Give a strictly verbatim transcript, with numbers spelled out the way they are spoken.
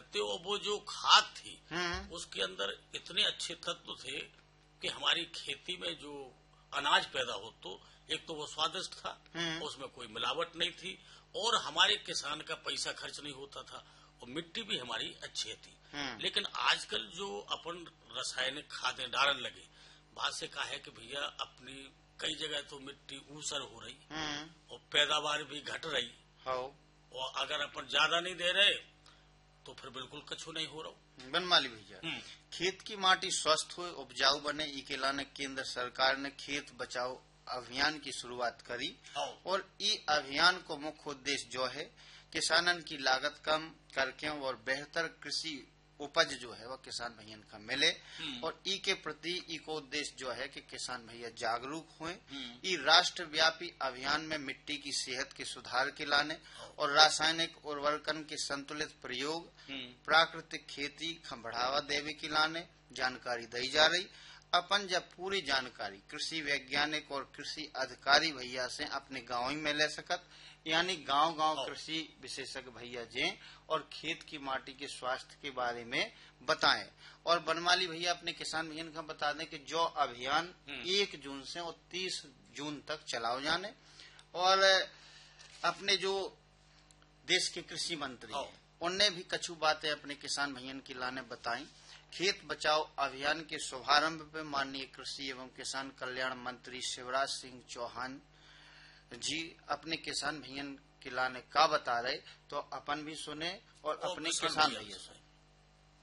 लगते और वो जो खाद थी उसके अंदर इतने अच्छे तत्व थे कि हमारी खेती में जो अनाज पैदा हो तो एक तो वो स्वादिष्ट था, उसमें कोई मिलावट नहीं थी और हमारे किसान का पैसा खर्च नहीं होता था और मिट्टी भी हमारी अच्छी थी। लेकिन आजकल जो अपन रासायनिक खादें डालने लगे, बात से कहा है कि भैया अपनी कई जगह तो मिट्टी ऊसर हो रही और पैदावार भी घट रही और अगर अपन ज्यादा नहीं दे रहे तो फिर बिल्कुल कछु नहीं हो रहा। बनमाली भैया, खेत की माटी स्वस्थ हो उपजाऊ बने ई लाने केंद्र सरकार ने खेत बचाओ अभियान की शुरुआत करी और ई अभियान को मुख्य उद्देश्य जो है किसानन की लागत कम करके और बेहतर कृषि उपज जो है वह किसान भैया का मिले और ई के प्रति ई को उद्देश्य जो है कि किसान भैया जागरूक हुए। ई राष्ट्रव्यापी अभियान में मिट्टी की सेहत के सुधार के लाने और रासायनिक उर्वरकन के संतुलित प्रयोग, प्राकृतिक खेती का बढ़ावा देवे के लाने जानकारी दी जा रही। अपन जब पूरी जानकारी कृषि वैज्ञानिक और कृषि अधिकारी भैया से अपने गाँव में ले सकत, यानी गांव गांव कृषि विशेषज्ञ भैया जे और खेत की माटी के स्वास्थ्य के बारे में बताएं। और बनमाली भैया अपने किसान भैया का बता दें कि जो अभियान एक जून से और तीस जून तक चलाओ जाने और अपने जो देश के कृषि मंत्री हैं उनने भी कछु बातें अपने किसान भैया की लाने बताई। खेत बचाओ अभियान के शुभारंभ पे माननीय कृषि एवं किसान कल्याण मंत्री शिवराज सिंह चौहान जी अपने किसान भैया के लाने का बता रहे, तो अपन भी सुने और अपने किसान भैया सुने।